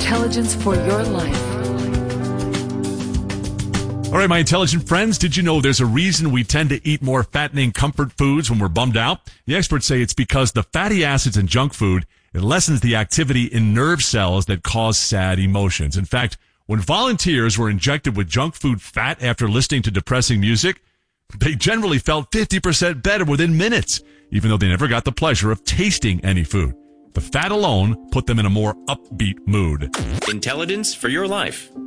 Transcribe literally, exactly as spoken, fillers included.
Intelligence for your life. All right, my intelligent friends, did you know there's a reason we tend to eat more fattening comfort foods when we're bummed out? The experts say it's because the fatty acids in junk food, it lessens the activity in nerve cells that cause sad emotions. In fact, when volunteers were injected with junk food fat after listening to depressing music, they generally felt fifty percent better within minutes, even though they never got the pleasure of tasting any food. The fat alone put them in a more upbeat mood. Intelligence for your life.